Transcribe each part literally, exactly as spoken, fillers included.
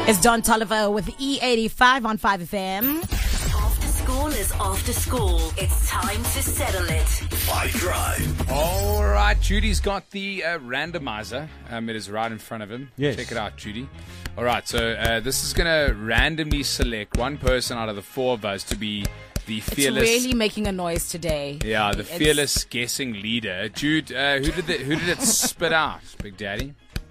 It's Don Tolliver with E eighty-five on five F M. After school is after school. It's time to settle it. Five Drive. All right, Judy's got the uh, randomizer. Um, it is right in front of him. Yes. Check it out, Judy. All right, so uh, this is going to randomly select one person out of the four of us to be the fearless. It's really making a noise today. Yeah, the It's- fearless guessing leader. Jude, uh, who did the, who did it spit out, Big Daddy?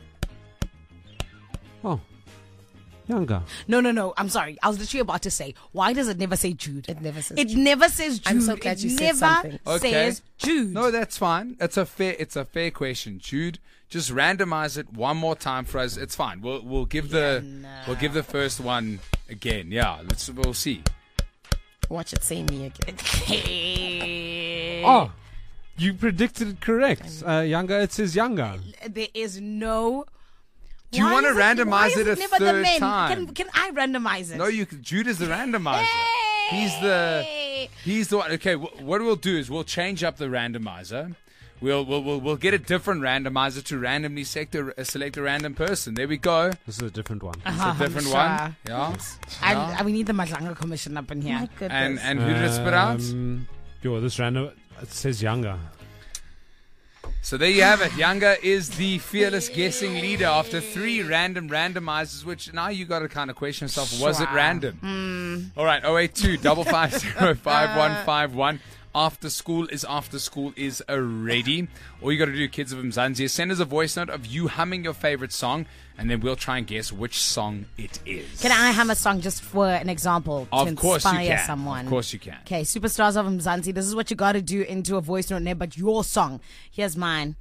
Oh, younger. No, no, no. I'm sorry. I was literally about to say, why does it never say Jude? It never says It Jude. never says Jude. I'm so glad it you said never something. Okay. says Jude. No, that's fine. It's a fair. It's a fair question, Jude. Just randomize it one more time for us. It's fine. We'll we'll give the we'll give the first one again. Yeah, let's we'll see. Watch it say me again. Hey. Oh, you predicted it correct. Uh, younger, it says younger. There is no. Do you Why wanna is randomize why is it a never the third men? time? Can, can I randomize it? No, you. Jude is the randomizer. He's the Hey. he's the one. Okay, wh- what we'll do is we'll change up the randomizer. We'll we'll we'll, we'll get a different randomizer to randomly select a, uh, select a random person. There we go. This is a different one. It's a Uh-huh, different I'm one. sure. Yeah. I, Yeah. I, we need the Madlanga Commission up in here. My goodness. And and who did it spit out? Um, yo, this random, it says younger. So there you have it. Younger is the fearless guessing leader after three random randomizers, which now you got to kind of question yourself, was it Sure. random? All right, oh eight two, five five zero, five one five one. After school is after school is already. All you got to do, kids of Mzansi, is send us a voice note of you humming your favorite song, and then we'll try and guess which song it is. Can I hum a song just for an example to Of course you inspire can. someone? Of course you can. Okay, Superstars of Mzansi, this is what you got to do into a voice note, but your song. Here's mine.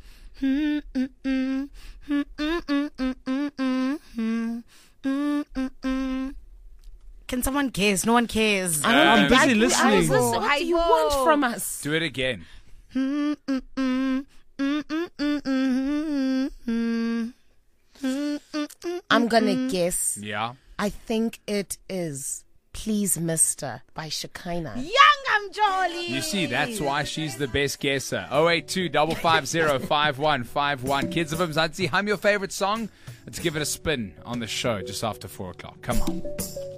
Can someone guess? No one cares. I don't I'm think busy I can- listening. I listen. What I do you know. want from us? Do it again. I'm gonna guess. Yeah. I think it is "Please, Mister" by Shekinah. Young, I'm jolly. You see, that's why she's the best guesser. oh eight two, five five zero, five one five one. Kids of Mzansi, hum your favorite song. Let's give it a spin on the show just after four o'clock. Come on.